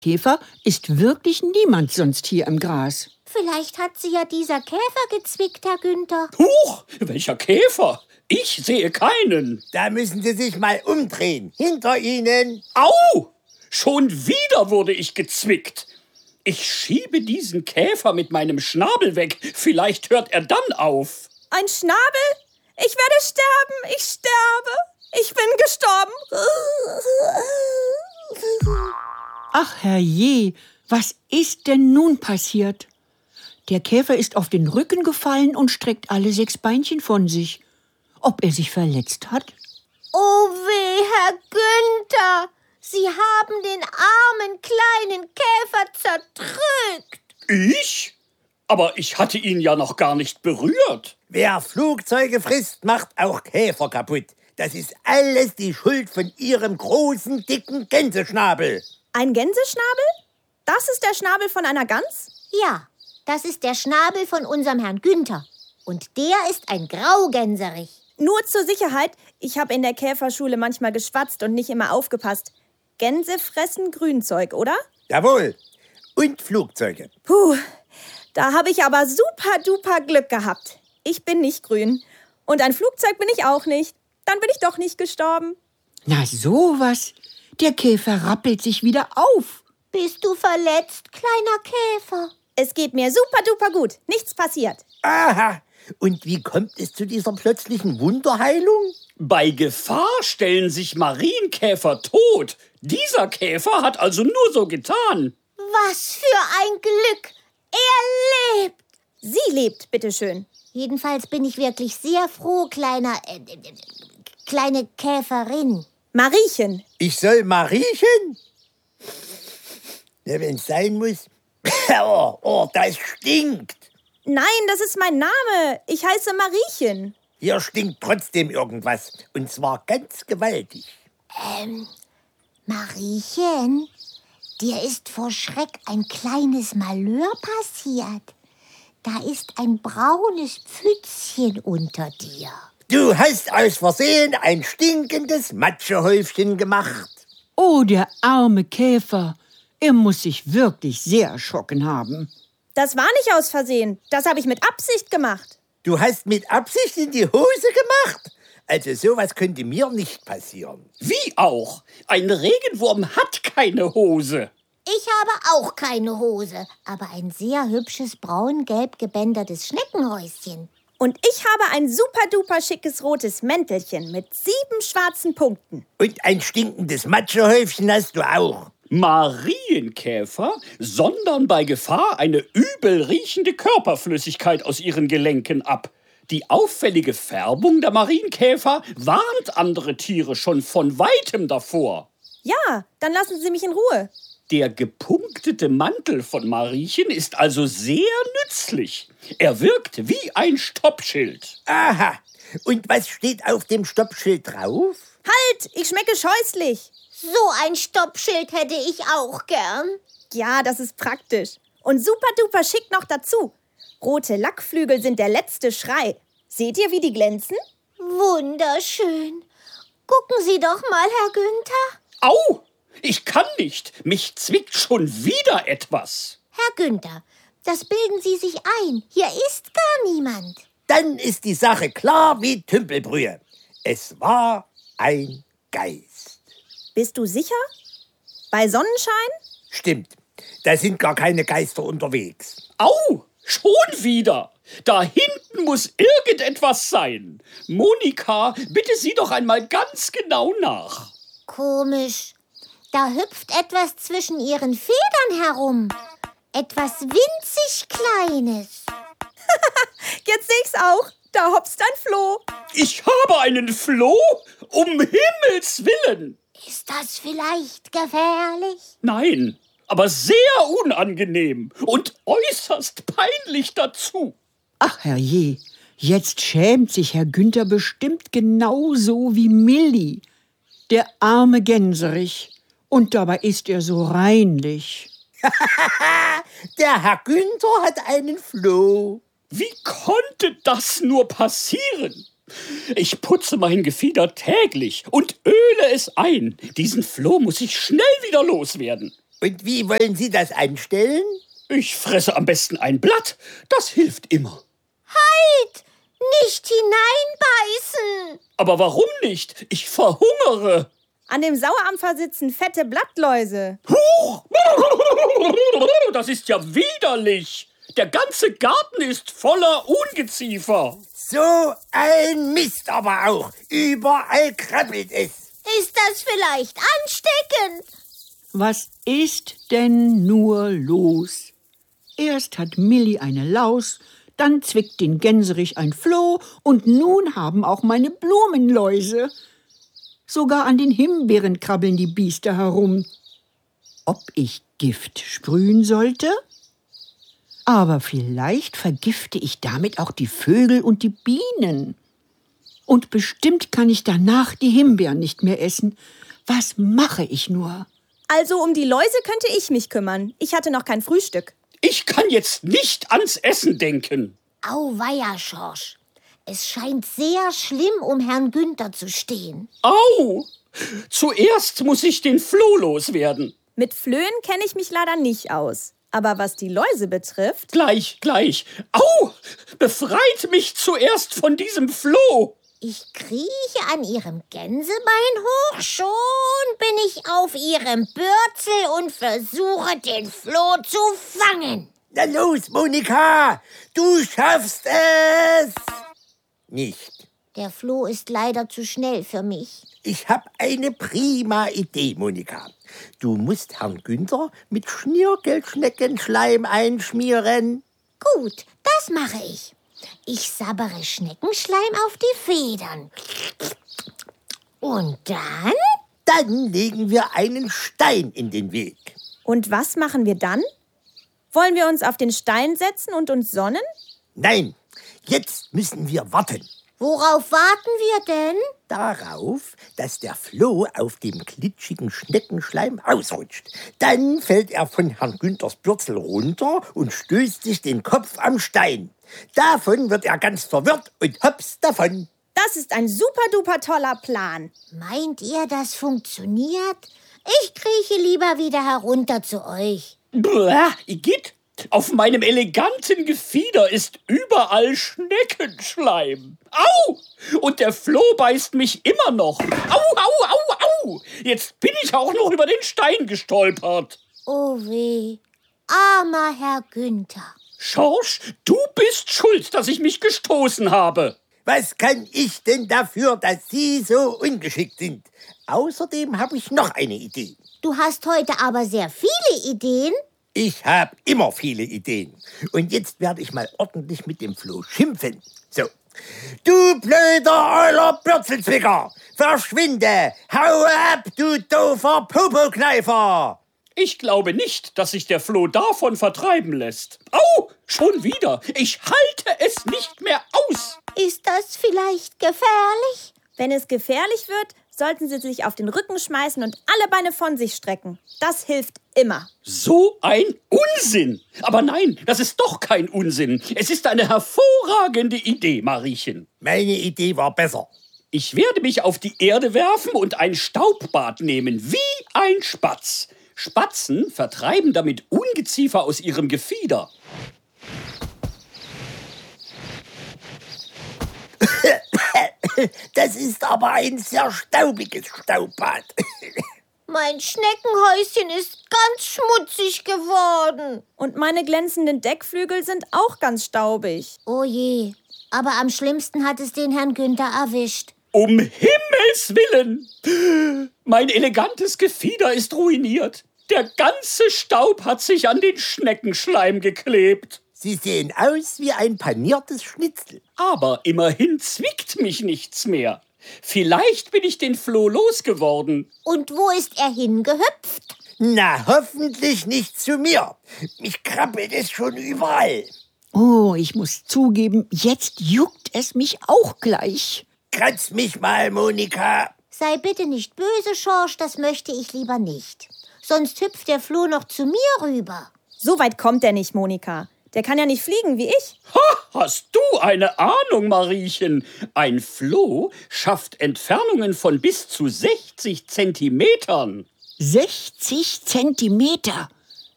Käfer ist wirklich niemand sonst hier im Gras. Vielleicht hat sie ja dieser Käfer gezwickt, Herr Günther. Huch, welcher Käfer? Ich sehe keinen. Da müssen Sie sich mal umdrehen. Hinter Ihnen. Au! Schon wieder wurde ich gezwickt. Ich schiebe diesen Käfer mit meinem Schnabel weg. Vielleicht hört er dann auf. Ein Schnabel? Ich werde sterben. Ich sterbe. Ich bin gestorben. Ach herrje, was ist denn nun passiert? Der Käfer ist auf den Rücken gefallen und streckt alle 6 Beinchen von sich. Ob er sich verletzt hat? Oh weh, Herr Günther! Sie haben den armen kleinen Käfer zerdrückt. Ich? Aber ich hatte ihn ja noch gar nicht berührt. Wer Flugzeuge frisst, macht auch Käfer kaputt. Das ist alles die Schuld von Ihrem großen, dicken Gänseschnabel. Ein Gänseschnabel? Das ist der Schnabel von einer Gans? Ja, das ist der Schnabel von unserem Herrn Günther. Und der ist ein Graugänserich. Nur zur Sicherheit, ich habe in der Käferschule manchmal geschwatzt und nicht immer aufgepasst. Gänse fressen Grünzeug, oder? Jawohl. Und Flugzeuge. Puh, da habe ich aber super-duper Glück gehabt. Ich bin nicht grün. Und ein Flugzeug bin ich auch nicht. Dann bin ich doch nicht gestorben. Na sowas. Der Käfer rappelt sich wieder auf. Bist du verletzt, kleiner Käfer? Es geht mir super-duper gut. Nichts passiert. Aha. Und wie kommt es zu dieser plötzlichen Wunderheilung? Bei Gefahr stellen sich Marienkäfer tot. Dieser Käfer hat also nur so getan. Was für ein Glück! Er lebt! Sie lebt, bitteschön. Jedenfalls bin ich wirklich sehr froh, kleine Käferin. Mariechen. Ich soll Mariechen? Ja, wenn es sein muss. Oh, das stinkt. Nein, das ist mein Name. Ich heiße Mariechen. Hier stinkt trotzdem irgendwas. Und zwar ganz gewaltig. Mariechen, dir ist vor Schreck ein kleines Malheur passiert. Da ist ein braunes Pfützchen unter dir. Du hast aus Versehen ein stinkendes Matschehäufchen gemacht. Oh, der arme Käfer. Er muss sich wirklich sehr erschrocken haben. Das war nicht aus Versehen. Das habe ich mit Absicht gemacht. Du hast mit Absicht in die Hose gemacht? Also sowas könnte mir nicht passieren. Wie auch? Ein Regenwurm hat keine Hose. Ich habe auch keine Hose, aber ein sehr hübsches braun-gelb gebändertes Schneckenhäuschen. Und ich habe ein super-duper schickes rotes Mäntelchen mit 7 schwarzen Punkten. Und ein stinkendes Matschehäufchen hast du auch. Marienkäfer sondern bei Gefahr eine übel riechende Körperflüssigkeit aus ihren Gelenken ab. Die auffällige Färbung der Marienkäfer warnt andere Tiere schon von weitem davor. Ja, dann lassen Sie mich in Ruhe. Der gepunktete Mantel von Mariechen ist also sehr nützlich. Er wirkt wie ein Stoppschild. Aha. Und was steht auf dem Stoppschild drauf? Halt, ich schmecke scheußlich. So ein Stoppschild hätte ich auch gern. Ja, das ist praktisch. Und super-duper schick noch dazu. Rote Lackflügel sind der letzte Schrei. Seht ihr, wie die glänzen? Wunderschön. Gucken Sie doch mal, Herr Günther. Au! Ich kann nicht. Mich zwickt schon wieder etwas. Herr Günther, das bilden Sie sich ein. Hier ist gar niemand. Dann ist die Sache klar wie Tümpelbrühe. Es war ein Geist. Bist du sicher? Bei Sonnenschein? Stimmt. Da sind gar keine Geister unterwegs. Au! Schon wieder. Da hinten muss irgendetwas sein. Monika, bitte sieh doch einmal ganz genau nach. Komisch. Da hüpft etwas zwischen Ihren Federn herum. Etwas winzig Kleines. Jetzt sehe ich's auch. Da hopst ein Floh. Ich habe einen Floh? Um Himmels Willen. Ist das vielleicht gefährlich? Nein, aber sehr unangenehm und äußerst peinlich dazu. Ach herrje, jetzt schämt sich Herr Günther bestimmt genauso wie Milli. Der arme Gänserich. Und dabei ist er so reinlich. Der Herr Günther hat einen Floh. Wie konnte das nur passieren? Ich putze mein Gefieder täglich und öle es ein. Diesen Floh muss ich schnell wieder loswerden. Und wie wollen Sie das anstellen? Ich fresse am besten ein Blatt. Das hilft immer. Heid, nicht hineinbeißen. Aber warum nicht? Ich verhungere. An dem Sauerampfer sitzen fette Blattläuse. Huch! Das ist ja widerlich. Der ganze Garten ist voller Ungeziefer. So ein Mist aber auch. Überall krabbelt es. Ist das vielleicht ansteckend? Was ist denn nur los? Erst hat Milli eine Laus, dann zwickt den Gänserich ein Floh und nun haben auch meine Blumenläuse. Sogar an den Himbeeren krabbeln die Biester herum. Ob ich Gift sprühen sollte? Aber vielleicht vergifte ich damit auch die Vögel und die Bienen. Und bestimmt kann ich danach die Himbeeren nicht mehr essen. Was mache ich nur? Also um die Läuse könnte ich mich kümmern. Ich hatte noch kein Frühstück. Ich kann jetzt nicht ans Essen denken. Auweia, Schorsch. Es scheint sehr schlimm, um Herrn Günther zu stehen. Au! Zuerst muss ich den Floh loswerden. Mit Flöhen kenne ich mich leider nicht aus. Aber was die Läuse betrifft... Gleich. Au! Befreit mich zuerst von diesem Floh. Ich krieche an ihrem Gänsebein hoch, schon bin ich auf ihrem Bürzel und versuche, den Floh zu fangen. Na los, Monika, du schaffst es! Nicht. Der Floh ist leider zu schnell für mich. Ich habe eine prima Idee, Monika. Du musst Herrn Günther mit Schnirkelschneckenschleim einschmieren. Gut, das mache ich. Ich sabbere Schneckenschleim auf die Federn. Und dann? Dann legen wir einen Stein in den Weg. Und was machen wir dann? Wollen wir uns auf den Stein setzen und uns sonnen? Nein, jetzt müssen wir warten. Worauf warten wir denn? Darauf, dass der Floh auf dem glitschigen Schneckenschleim ausrutscht. Dann fällt er von Herrn Günthers Bürzel runter und stößt sich den Kopf am Stein. Davon wird er ganz verwirrt und hops davon. Das ist ein super-duper toller Plan. Meint ihr, das funktioniert? Ich krieche lieber wieder herunter zu euch. Blah, Igitt, auf meinem eleganten Gefieder ist überall Schneckenschleim. Au! Und der Floh beißt mich immer noch. Au! Jetzt bin ich auch noch über den Stein gestolpert. Oh weh, armer Herr Günther. Schorsch, du bist schuld, dass ich mich gestoßen habe. Was kann ich denn dafür, dass Sie so ungeschickt sind? Außerdem habe ich noch eine Idee. Du hast heute aber sehr viele Ideen. Ich habe immer viele Ideen. Und jetzt werde ich mal ordentlich mit dem Floh schimpfen. So. Du blöder euler Bürzelzwicker! Verschwinde! Hau ab, du doofer Popokneifer! Ich glaube nicht, dass sich der Floh davon vertreiben lässt. Au! Schon wieder! Ich halte es nicht mehr aus! Ist das vielleicht gefährlich? Wenn es gefährlich wird, sollten Sie sich auf den Rücken schmeißen und alle Beine von sich strecken. Das hilft immer. So ein Unsinn! Aber nein, das ist doch kein Unsinn. Es ist eine hervorragende Idee, Mariechen. Meine Idee war besser. Ich werde mich auf die Erde werfen und ein Staubbad nehmen, wie ein Spatz. Spatzen vertreiben damit Ungeziefer aus ihrem Gefieder. Das ist aber ein sehr staubiges Staubbad. Mein Schneckenhäuschen ist ganz schmutzig geworden. Und meine glänzenden Deckflügel sind auch ganz staubig. Oh je, aber am schlimmsten hat es den Herrn Günther erwischt. Um Himmels Willen! Mein elegantes Gefieder ist ruiniert. Der ganze Staub hat sich an den Schneckenschleim geklebt. Sie sehen aus wie ein paniertes Schnitzel. Aber immerhin zwickt mich nichts mehr. Vielleicht bin ich den Floh losgeworden. Und wo ist er hingehüpft? Na, hoffentlich nicht zu mir. Mich krabbelt es schon überall. Oh, ich muss zugeben, jetzt juckt es mich auch gleich. Kratz mich mal, Monika. Sei bitte nicht böse, Schorsch, das möchte ich lieber nicht. Sonst hüpft der Floh noch zu mir rüber. So weit kommt er nicht, Monika. Der kann ja nicht fliegen wie ich. Ha, hast du eine Ahnung, Mariechen? Ein Floh schafft Entfernungen von bis zu 60 Zentimetern. 60 Zentimeter.